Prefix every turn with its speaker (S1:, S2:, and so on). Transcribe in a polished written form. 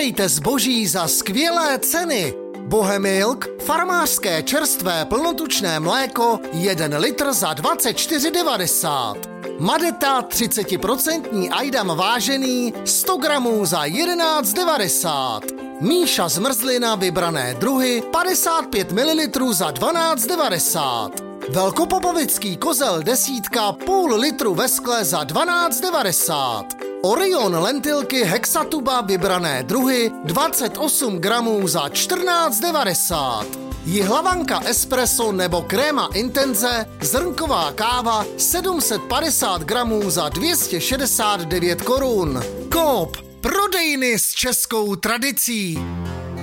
S1: Hledejte zboží za skvělé ceny. Bohemilk, farmářské čerstvé plnotučné mléko, 1 litr za 24,90. Madeta 30% Ajdam vážený, 100 gramů za 11,90. Míša zmrzlina vybrané druhy, 55 ml za 12,90. Velkopopovický kozel desítka, půl litru ve skle za 12,90. Orion lentilky Hexatuba vybrané druhy, 28 gramů za 14,90. Jihlavanka espresso nebo kréma intenze, zrnková káva 750 gramů za 269 korun. Coop, prodejny s českou tradicí.